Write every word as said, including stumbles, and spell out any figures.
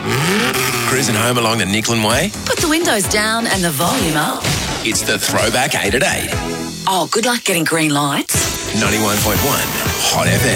Cruising home along the Nicklin Way? Put the windows down and the volume up. It's the Throwback eight at eight. Oh, good luck getting green lights. ninety-one point one Hot F M.